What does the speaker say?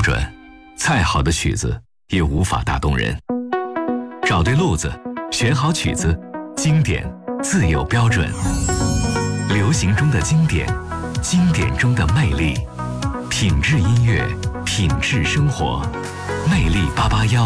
准，再好的曲子也无法打动人。找对路子，选好曲子，经典自有标准。流行中的经典，经典中的魅力，品质音乐，品质生活，魅力881。